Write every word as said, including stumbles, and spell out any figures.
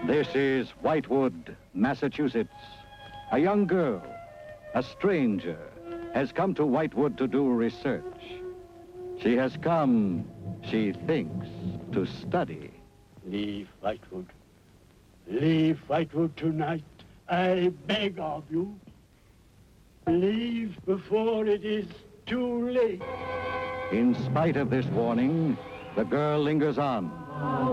This is Whitewood, Massachusetts. A young girl, a stranger, has come to Whitewood to do research. She has come, she thinks, to study. Leave Whitewood. Leave Whitewood tonight. I beg of you. Leave before it is too late. In spite of this warning, the girl lingers on.